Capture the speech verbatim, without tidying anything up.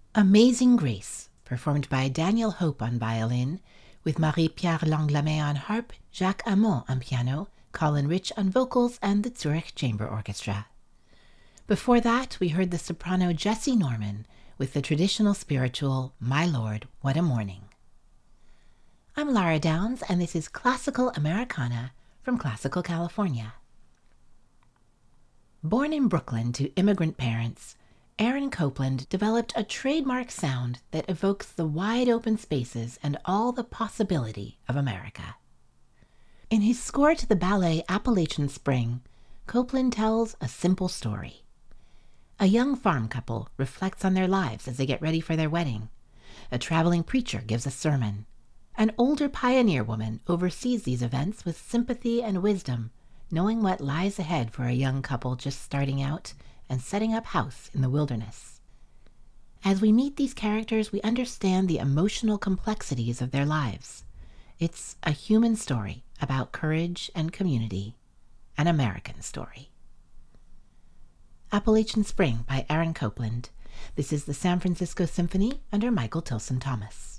Amazing Grace, performed by Daniel Hope on violin, with Marie-Pierre Langlamé on harp, Jacques Amont on piano, Colin Rich on vocals, and the Zurich Chamber Orchestra. Before that, we heard the soprano Jessie Norman with the traditional spiritual My Lord, What a Morning. I'm Lara Downs, and this is Classical Americana from Classical California. Born in Brooklyn to immigrant parents, Aaron Copland developed a trademark sound that evokes the wide open spaces and all the possibility of America. In his score to the ballet Appalachian Spring, Copland tells a simple story. A young farm couple reflects on their lives as they get ready for their wedding. A traveling preacher gives a sermon. An older pioneer woman oversees these events with sympathy and wisdom, knowing what lies ahead for a young couple just starting out and setting up house in the wilderness. As we meet these characters, we understand the emotional complexities of their lives. It's a human story about courage and community, an American story. Appalachian Spring by Aaron Copland. This is the San Francisco Symphony under Michael Tilson Thomas.